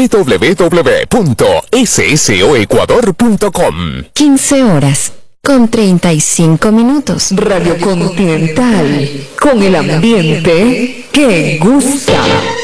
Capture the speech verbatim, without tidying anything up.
w w w punto s s o ecuador punto com. quince horas con treinta y cinco minutos. Radio Continental, con el ambiente que gusta.